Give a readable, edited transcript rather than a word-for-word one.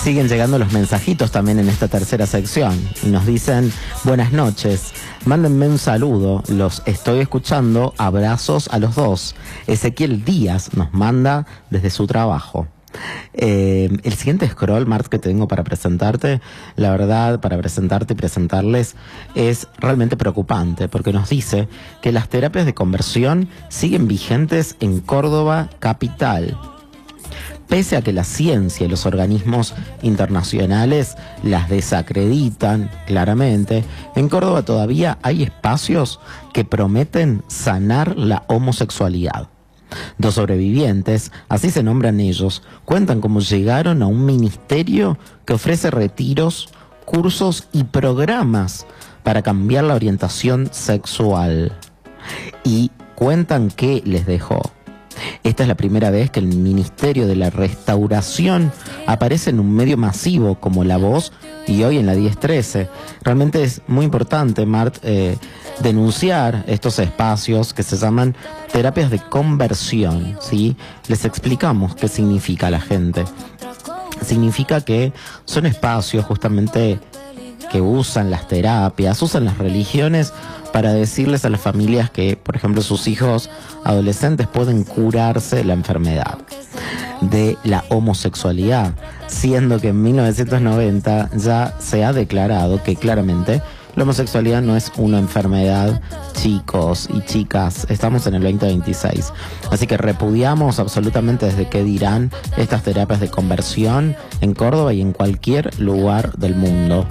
Siguen llegando los mensajitos también en esta tercera sección y nos dicen: buenas noches, mándenme un saludo, los estoy escuchando, abrazos a los 2. Ezequiel Díaz nos manda desde su trabajo. El siguiente scroll, Mart, que tengo para presentarte, la verdad, para presentarte y presentarles, es realmente preocupante, porque nos dice que las terapias de conversión siguen vigentes en Córdoba capital. Pese a que la ciencia y los organismos internacionales las desacreditan claramente, en Córdoba todavía hay espacios que prometen sanar la homosexualidad. 2 sobrevivientes, así se nombran ellos, cuentan cómo llegaron a un ministerio que ofrece retiros, cursos y programas para cambiar la orientación sexual. Y cuentan qué les dejó. Esta es la primera vez que el Ministerio de la Restauración aparece en un medio masivo como La Voz y hoy en la 1013. Realmente es muy importante, Mart, denunciar estos espacios que se llaman terapias de conversión, ¿sí? Les explicamos qué significa a la gente. Significa que son espacios justamente que usan las terapias, usan las religiones para decirles a las familias que, por ejemplo, sus hijos adolescentes pueden curarse la enfermedad de la homosexualidad, siendo que en 1990 ya se ha declarado que claramente la homosexualidad no es una enfermedad, chicos y chicas, estamos en el 2026. Así que repudiamos absolutamente desde qué dirán estas terapias de conversión en Córdoba y en cualquier lugar del mundo.